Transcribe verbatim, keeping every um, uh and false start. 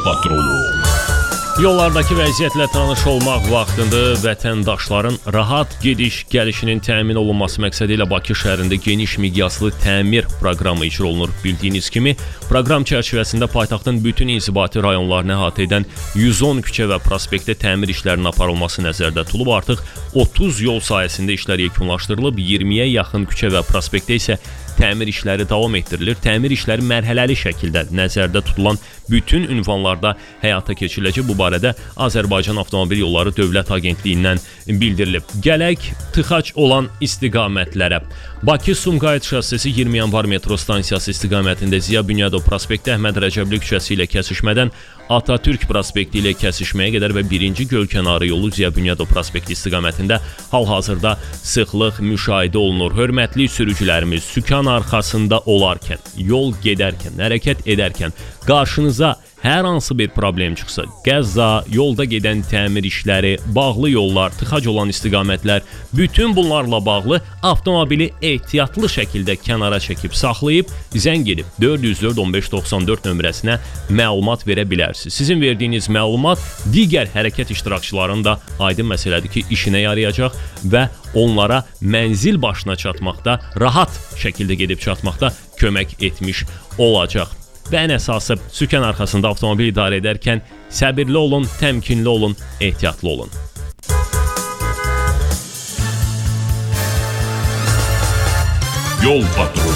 Patrolu. Yollardakı vəziyyətlə tanış olmaq vaxtında vətəndaşların rahat gediş-gəlişinin təmin olunması məqsədi ilə Bakı şəhərində geniş miqyaslı təmir proqramı icra olunur. Bildiyiniz kimi, proqram çərçivəsində paytaxtın bütün inzibati rayonlarını əhatə edən yüz on küçə və prospektdə təmir işlərinin aparılması nəzərdə tutulub. Artıq otuz yol sayəsində işlər yekunlaşdırılıb, iyirmiyə yaxın küçə və prospektdə isə təmir işləri davam etdirilir. Təmir işləri mərhələli şəkildə nəzərdə tutulan bütün ünvanlarda həyata keçiriləcək. Bu barədə Azərbaycan Avtomobil Yolları Dövlət Agentliyindən bildirilib. Gələk tıxac olan istiqamətlərə. Bakı-Sumqayıt şossesi iyirmi yanvar metro stansiyası istiqamətində Ziya Bünyadov prospekti Əhməd Rəcəbli küçəsi ilə kəsişmədən Atatürk prospekti ilə kəsişməyə qədər və birinci Gölkənarı yolu Ziya Bünyadov prospekti istiqamətində hal-hazırda sıxlıq müşahidə olunur. Hörmətli sürücülərimiz, sükan arxasında olarkən, yol gedərkən, hərəkət edərkən qarşınıza hər hansı bir problem çıxsa, qəza, yolda gedən təmir işləri, bağlı yollar, tıxac olan istiqamətlər, bütün bunlarla bağlı avtomobili ehtiyatlı şəkildə kənara çəkib saxlayıb, zəng edib dörd yüz dörd on beş doxsan dörd nömrəsinə məlumat verə bilərsiniz. Sizin verdiyiniz məlumat digər hərəkət iştirakçılarının da aydın məsələdir ki, işinə yarayacaq və onlara mənzil başına çatmaqda, rahat şəkildə gedib çatmaqda kömək etmiş olacaq. Və ən əsası, sükan arxasında avtomobil idarə edərkən səbirli olun, təmkinli olun, ehtiyatlı olun. Yol Patrolu.